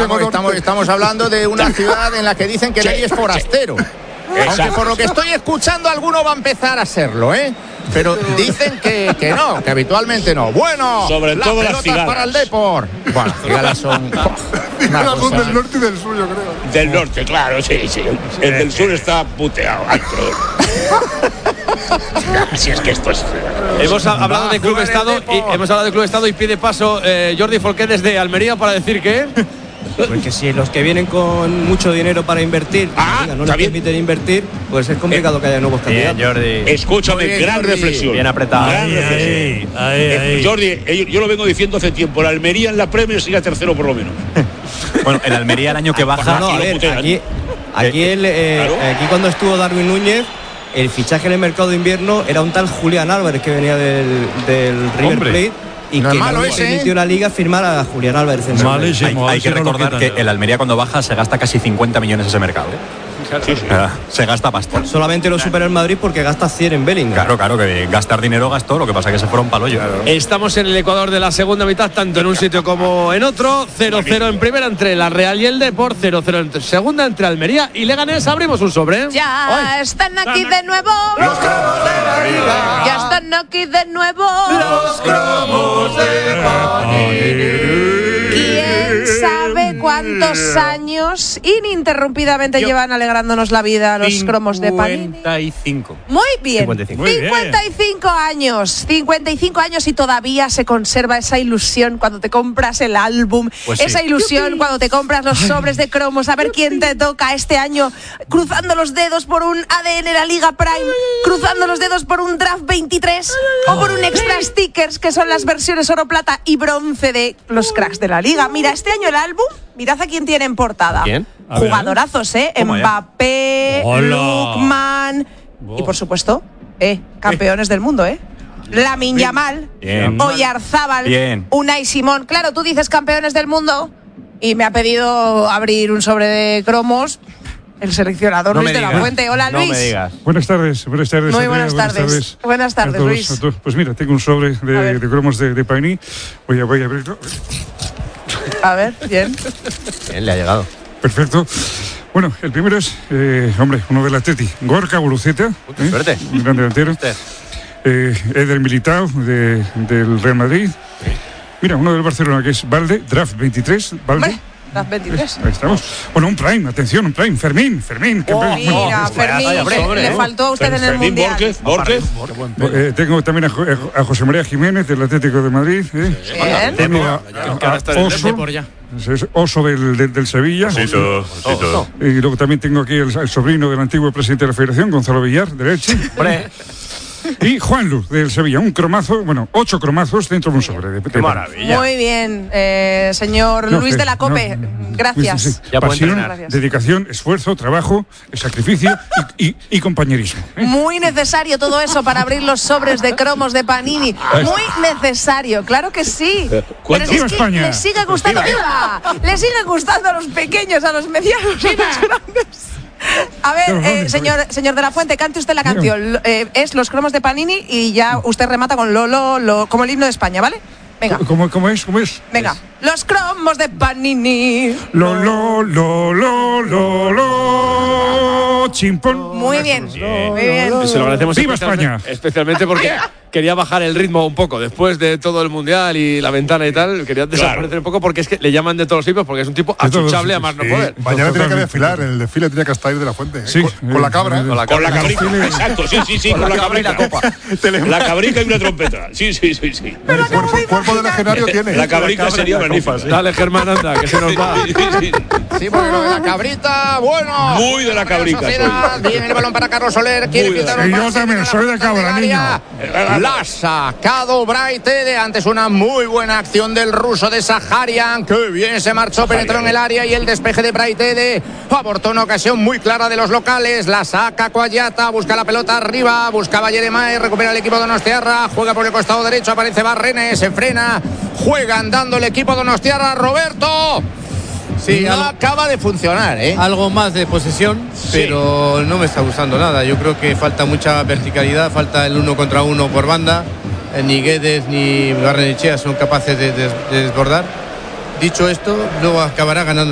estamos hablando de una ciudad en la que dicen que nadie es forastero. Aunque por lo que estoy escuchando alguno va a empezar a serlo, ¿eh? Pero dicen que no, que habitualmente no. Bueno, sobre las todo pelotas las cigalas para el Depor. Bueno, las cigalas son... Cigalas son del norte y del sur, yo creo. Del norte, claro, sí. El del sur está puteado. Si es que esto es... Hemos hablado de Club Estado y pide paso Jordi Folqué desde Almería para decir que... Pues que si los que vienen con mucho dinero para invertir no les permiten invertir, pues es complicado que haya nuevos candidatos. Bien, Jordi. Escúchame, Bien, gran Jordi. reflexión. Bien apretado. Ahí. Jordi, yo lo vengo diciendo hace tiempo. La Almería en la Premier sigue tercero por lo menos. Bueno, el Almería el año que baja. No, a ver, aquí cuando estuvo Darwin Núñez, el fichaje en el mercado de invierno era un tal Julián Álvarez que venía del River Plate. Y no que es malo no ese, permitió la Liga firmar a Julián Álvarez. Hay que recordar que el Almería cuando baja se gasta casi 50 millones ese mercado. Sí. Se gasta pasta. Solamente lo supera el Madrid porque gasta 100 en Bellingham. Claro, que gastar dinero gastó, lo que pasa es que se fueron palo yo. Estamos en el Ecuador de la segunda mitad, tanto en un sitio como en otro. 0-0 en primera entre la Real y el Depor, 0-0 en segunda entre Almería y Leganés. Abrimos un sobre. Ya están aquí de nuevo los cromos de la Liga. Ya están aquí de nuevo los cromos de Panini. ¿Quién sabe cuántos años ininterrumpidamente llevan alegrándonos la vida los cromos de Panini? 55. Muy bien. 55. 55 años. 55 años y todavía se conserva esa ilusión cuando te compras el álbum. Pues sí. Esa ilusión cuando te compras los sobres de cromos. A ver quién te toca este año. Cruzando los dedos por un ADN la Liga Prime. Cruzando los dedos por un Draft 23. O por un Extra Stickers, que son las versiones oro, plata y bronce de los cracks de la Liga. Mira, este año el álbum, mirad a quién tiene en portada. ¿Quién? Jugadorazos, Mbappé, Lookman y por supuesto, campeones del mundo, Lamine Yamal, Oyarzábal, Unai Simón. Claro, tú dices campeones del mundo y me ha pedido abrir un sobre de cromos el seleccionador Luis de la Fuente. Hola, Luis. No me digas. Buenas tardes. Muy buenas tardes. Buenas tardes, Luis. Pues mira, tengo un sobre de cromos de Panini. Voy a abrirlo. A ver, bien. Bien, le ha llegado. Perfecto. Bueno, el primero es, uno del Atleti, Gorka Guruceta. ¡Qué suerte! Un gran delantero. Eder Militao, del Real Madrid. Mira, uno del Barcelona, que es Valde, Draft 23. Valde. Draft 23. Ahí estamos. Bueno, un Prime, atención, un Prime. Fermín. Mira, Fermín, le faltó a usted en el Mundial. Borges. Tengo también a José María Jiménez, del Atlético de Madrid. Bien. Tengo a Oso del Sevilla. Y luego también tengo aquí el sobrino del antiguo presidente de la Federación, Gonzalo Villar, del Elche. Y Juan Luz, del Sevilla. Un cromazo, 8 cromazos dentro de un sobre. ¡Qué maravilla! Muy bien, señor Luis de la Cope. Gracias. Sí. Pasión, dedicación, esfuerzo, trabajo, sacrificio y compañerismo. Muy necesario todo eso para abrir los sobres de cromos de Panini. Muy necesario, claro que sí. Pero si es que le sigue gustando, le sigue gustando a los pequeños, a los medianos, a los grandes. A ver, señor de la Fuente, cante usted la canción. Es los cromos de Panini y ya usted remata con lo como el himno de España, ¿vale? Venga. ¿Cómo es? Venga. Los cromos de Panini. Chimpón. Muy bien. Se lo agradecemos. ¡Viva España! Especialmente porque quería bajar el ritmo un poco. Después de todo el Mundial y la ventana y tal, quería desaparecer un poco porque es que le llaman de todos los tipos porque es un tipo achuchable a más no poder. Mañana tiene que desfilar, el desfile tiene que estar ahí de la Fuente. Sí, con la cabra. Con la cabrica. Exacto, sí, con la cabrica. La cabrica y una trompeta. Sí. El cuerpo del legionario tiene. La cabrica sería magnífica. Dale, Germán, anda, que se nos va. Sí, porque lo de la cabrita, bueno. Muy de la cabrica. Viene el balón para Carlos Soler. Quiere quitar yo también soy de cabra, niño. La ha sacado Braithwaite antes una muy buena acción del ruso de Saharian. Que bien se marchó, penetró en el área y el despeje de Braithwaite abortó una ocasión muy clara de los locales. La saca Coayata, busca la pelota arriba, buscaba Yeremay, recupera el equipo donostiarra, juega por el costado derecho, aparece Barrenes, se frena, juega andando el equipo donostiarra. Roberto. Sí, no acaba de funcionar, Algo más de posesión, pero no me está gustando nada. Yo creo que falta mucha verticalidad, falta el 1 contra 1 por banda. Ni Guedes ni Barrenechea son capaces de desbordar. Dicho esto, luego acabará ganando